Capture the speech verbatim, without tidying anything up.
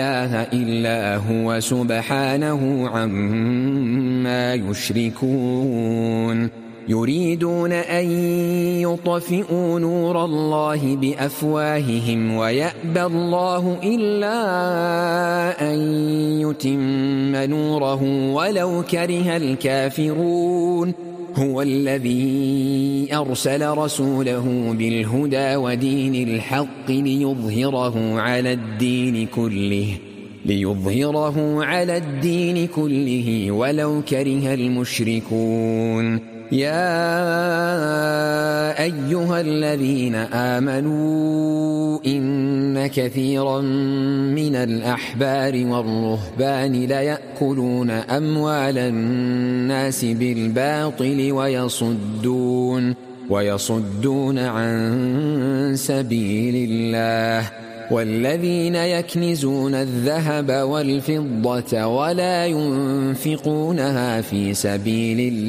إله إلا هو سبحانه عما يشركون يريدون أن يطفئوا نور الله بأفواههم ويأبى الله إلا أن يتم نوره ولو كره الكافرون هو الذي أرسل رسوله بالهدى ودين الحق ليظهره على الدين كله ليظهره على الدين كله ولو كره المشركون يا أيها الذين آمنوا إن كثيرا من الأحبار والرهبان ليأكلون أموال الناس بالباطل ويصدون ويصدون عن سبيل الله والذين يكنزون الذهب والفضة ولا ينفقونها في سبيل الله